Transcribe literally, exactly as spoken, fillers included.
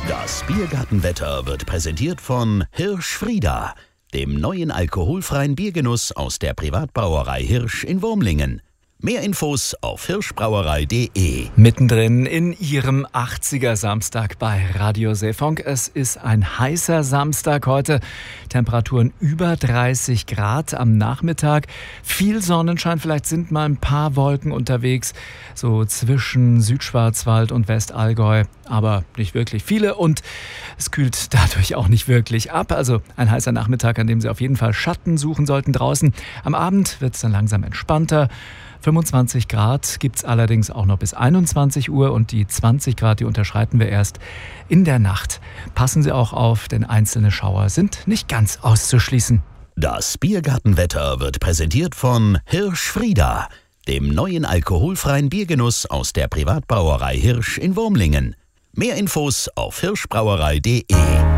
Das Biergartenwetter wird präsentiert von Hirsch Frieda, dem neuen alkoholfreien Biergenuss aus der Privatbrauerei Hirsch in Wurmlingen. Mehr Infos auf hirschbrauerei punkt de. Mittendrin in Ihrem achtziger Samstag bei Radio Seefunk. Es ist ein heißer Samstag heute. Temperaturen über dreißig Grad am Nachmittag. Viel Sonnenschein, vielleicht sind mal ein paar Wolken unterwegs, so zwischen Südschwarzwald und Westallgäu. Aber nicht wirklich viele und es kühlt dadurch auch nicht wirklich ab. Also ein heißer Nachmittag, an dem Sie auf jeden Fall Schatten suchen sollten draußen. Am Abend wird es dann langsam entspannter. fünfundzwanzig Grad gibt es allerdings auch noch bis einundzwanzig Uhr und die zwanzig Grad, die unterschreiten wir erst in der Nacht. Passen Sie auch auf, denn einzelne Schauer sind nicht ganz auszuschließen. Das Biergartenwetter wird präsentiert von Hirsch Frieda, dem neuen alkoholfreien Biergenuss aus der Privatbrauerei Hirsch in Wurmlingen. Mehr Infos auf hirschbrauerei punkt de.